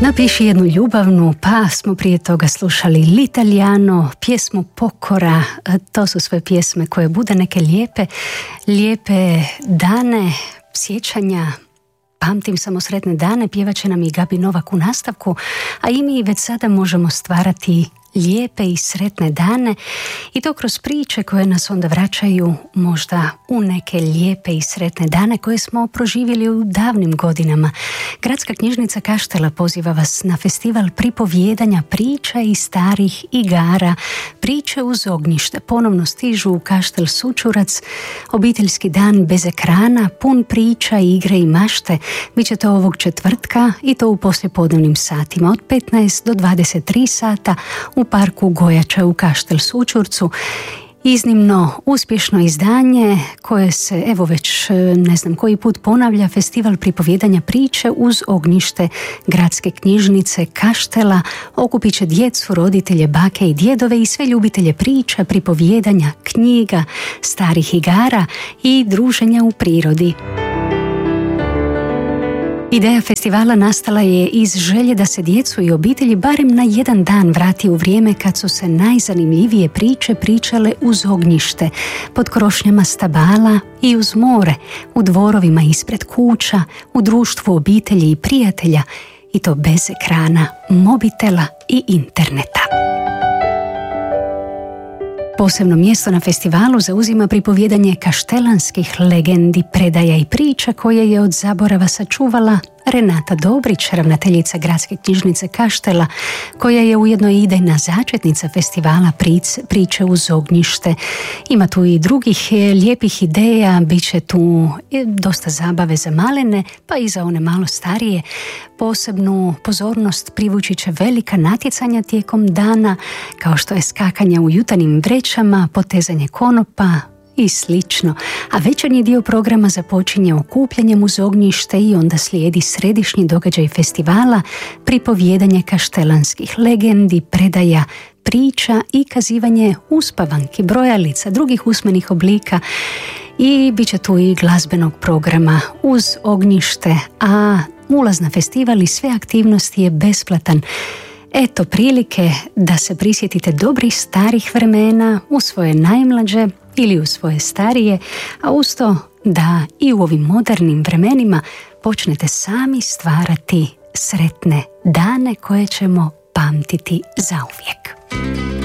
Napiši jednu ljubavnu, pa smo prije toga slušali L'Italiano, pjesmu Pokora. To su sve pjesme koje bude neke lijepe dane, sjećanja. Pamtim samo sretne dane, pjevat će nam i Gabi Novak u nastavku, a i mi već sada možemo stvarati lijepe i sretne dane i to kroz priče koje nas onda vraćaju možda u neke lijepe i sretne dane koje smo proživjeli u davnim godinama. Gradska knjižnica Kaštela poziva vas na festival pripovjedanja priča i starih igara. Priče uz ognjište ponovno stižu u Kaštel Sučurac. Obiteljski dan bez ekrana, pun priča, igre i mašte. Biće to ovog četvrtka i to u poslijepodnevnim satima od 15 do 23 sata u parku Gojača u Kaštel Sučurcu. Iznimno uspješno izdanje koje se evo već ne znam koji put ponavlja, festival pripovjedanja priče uz ognjište Gradske knjižnice Kaštela. Okupit će djecu, roditelje, bake i djedove i sve ljubitelje priča, pripovjedanja, knjiga, starih igara i druženja u prirodi. Ideja festivala nastala je iz želje da se djecu i obitelji barem na jedan dan vrati u vrijeme kad su se najzanimljivije priče pričale uz ognjište, pod krošnjama stabala i uz more, u dvorovima ispred kuća, u društvu obitelji i prijatelja, i to bez ekrana, mobitela i interneta. Posebno mjesto na festivalu zauzima pripovjedanje kaštelanskih legendi, predaja i priča koje je od zaborava sačuvala Renata Dobrić, ravnateljica Gradske knjižnice Kaštela, koja je ujedno i idejna začetnica festivala priče uz ognjište. Ima tu i drugih lijepih ideja, bit će tu dosta zabave za malene, pa i za one malo starije. Posebnu pozornost privući će velika natjecanja tijekom dana, kao što je skakanje u jutanim vrećama, potezanje konopa i slično. A večernji dio programa započinje okupljanjem uz ognjište i onda slijedi središnji događaj festivala, pripovjedanje kaštelanskih legendi, predaja priča i kazivanje uspavanki, brojalica, drugih usmenih oblika. I bit će tu i glazbenog programa uz ognjište, a ulaz na festival i sve aktivnosti je besplatan. Eto prilike da se prisjetite dobrih starih vremena u svoje najmlađe ili u svoje starije, a uz to da i u ovim modernim vremenima počnete sami stvarati sretne dane koje ćemo pamtiti zauvijek.